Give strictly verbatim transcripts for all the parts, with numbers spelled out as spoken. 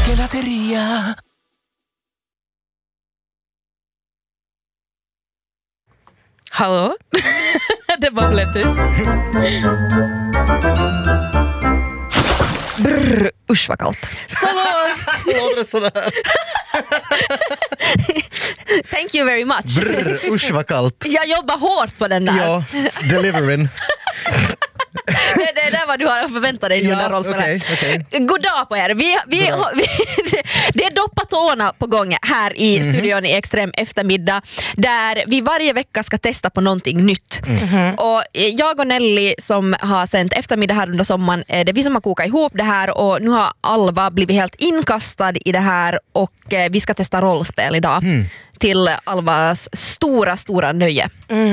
Gelateria. Hallå? Det bara blev tyst. Brr, usch vad kallt. Så Låter det sådär? thank you very much. Brr, usch vad kallt. Jag jobbar hårt på den där. Ja, delivering. Det, det är där vad du har förväntat dig nu Ja, när rollspelare. okej, okej. God dag på er. Vi, vi, God dag. vi, det är doppa tårna på gång här i Mhm. studion i Extrem eftermiddag där vi varje vecka ska testa på någonting nytt. Mm. Och jag och Nelly som har sänt eftermiddag här under sommaren, det är vi som har kokat ihop det här och nu har Alva blivit helt inkastad i det här och eh, vi ska testa rollspel idag. Mm. Till Alvas stora, stora nöje.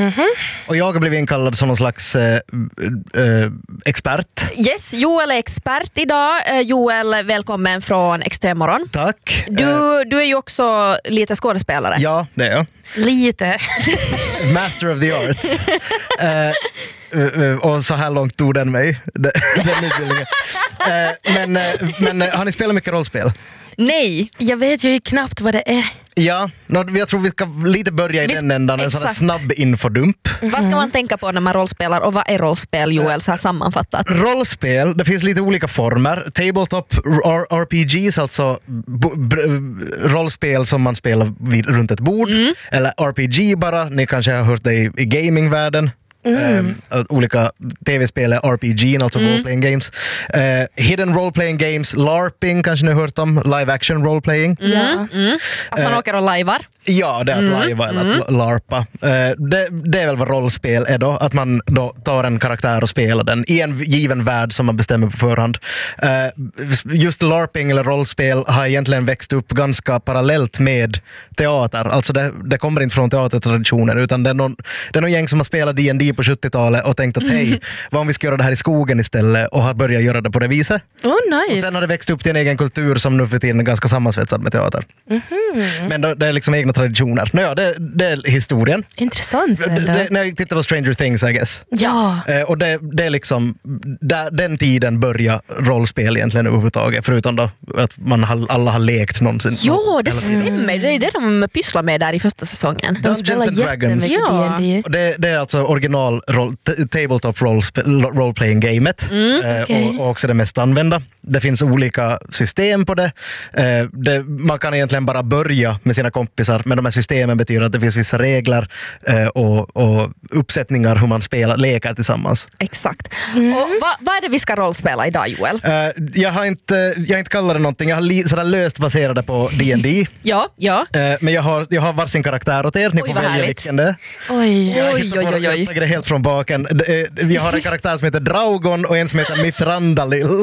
Och jag har blivit inkallad som någon slags eh, eh, expert. Yes, Joel är expert idag. Eh, Joel, välkommen från Extremmorgon. Tack. Eh, Du, du är ju också lite skådespelare. ja, det är jag. Lite. Master of the arts. Eh, eh, och så här långt tog den mig. Den den utbildningen. Eh, men, eh, men eh, har ni spelat mycket rollspel? Nej. Jag vet ju knappt vad det är. Ja, nå, jag tror vi ska lite börja i Vi- den ändan. En sån här exakt. snabb infodump. Vad ska man tänka på när man rollspelar och vad är rollspel, Joel, så här sammanfattat? Rollspel, det finns lite olika former. Tabletop R- RPG, alltså b- b- rollspel som man spelar vid, runt ett bord. Eller R P G bara, ni kanske har hört det i, i gamingvärlden. Mm. Uh, olika tv-spel är R P G, alltså Mm. role-playing games. Uh, hidden role-playing games, LARPing kanske ni har hört om, live action role-playing. Mm, mm. Att man Eh, åker och lajvar. Ja, det är att Mm. lajva eller att larpa. Uh, det, det är väl vad rollspel är då, att man då tar en karaktär och spelar den i en given värld som man bestämmer på förhand. Uh, just larping eller rollspel har egentligen växt upp ganska parallellt med teater. Alltså det, det kommer inte från teatertraditionen utan det är någon, det är någon gäng som har spelat D and D på sjuttiotalet och tänkt att hej, vad om vi ska göra det här i skogen istället och har börjat göra det på det viset. Oh, Och nice. sen har det växt upp till en egen kultur som nu för tiden är ganska sammansvetsad med teater. Men då, det är liksom egna traditioner. Nåja, det, det är historien. Intressant. Det, ändå. det, när jag tittar på Stranger Things, I guess. Ja. Eh, och det, det är liksom, där, den tiden börjar rollspel egentligen överhuvudtaget, förutom då att man har, alla har lekt någonsin. Jo, det Hela tiden. stämmer. Det är det de pysslar med där i första säsongen. De Dungeons spelar and Dragons. jättemycket Ja. D and D. Och det, det är alltså original roll, t- tabletop rollspe- roleplaying gamet eh, okej. och, och också det mest använda. Det finns olika system på det. Eh, det. Man kan egentligen bara börja med sina kompisar, men de här systemen betyder att det finns vissa regler eh, och, och uppsättningar hur man spelar, leker tillsammans. Exakt. Och vad, vad är det vi ska rollspela idag, Joel? Eh, jag, har inte, jag har inte kallat det någonting, jag har li, sådär löst baserade på D and D. Ja, ja. Eh, men jag har, jag har varsin karaktär åt er, ni Oj, får vad välja härligt. vilken det är. Oj. Jag Oj, hittar på- oj, oj, oj. Jag tagit det helt från baken. Det är- Jag har en karaktär som heter Draugon och en som heter Mithrandalil.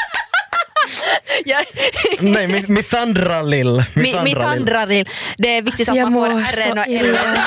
ja. Nej, Mi- Mithandralil. Mi- Mitt andra ril. Det är viktigt Alltså, att man jag får mår så R och L. illa.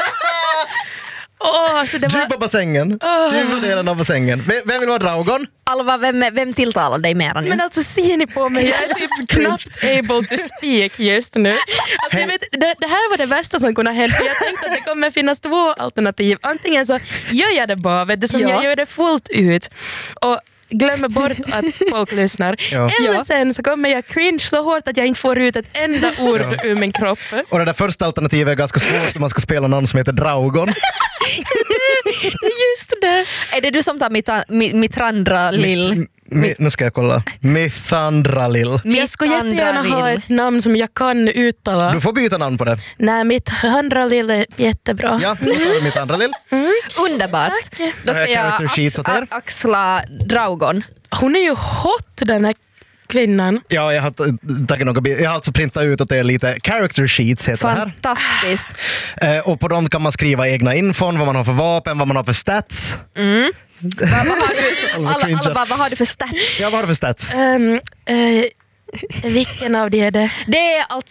Åh, så det var... Djupa bassängen. Djupa delen av bassängen. Vem vem vill vara Draugon? Alva, vem, vem tilltalar dig mera nu? Men alltså ser ni på mig? Jag är typ knappt able to speak just nu. Alltså, jag vet, det, det här var det värsta som kunde ha hänt. Jag tänkte att det kommer finnas två alternativ. Antingen så gör jag det bara, vet du, som Ja. jag gör det fullt ut. Och glömmer bort att folk lyssnar. Ja. Eller Ja. sen så kommer jag cringe så hårt att jag inte får ut ett enda ord ur min kropp. Och det där första alternativet är ganska svårt om man ska spela någon som heter Draugon. Just det. Är det du som tar mitt, mitt, mitt andra lill? Mi, nu ska jag kolla. Mithandralil. Jag skulle jättegärna ha ett namn som jag kan uttala. Du får byta namn på det. Nej, mitt andra lilla är jättebra. Ja, då tar vi Mithandralil. Underbart. Då ska Jag har jag character sheets åt er. ax- axla Draugon. Hon är ju hot, den här kvinnan. Ja, jag har t- tagit några bi- Jag har alltså printat ut åt er lite character sheets heter det här. Fantastiskt. Eh, och på dem kan man skriva egna infon, vad man har för vapen, vad man har för stats. Vad, vad, har du, Alla alla, cringear. alla bara, vad har du för stats? Ja, vad har du för stats? Um, uh, vilken av de är det? Det är alltså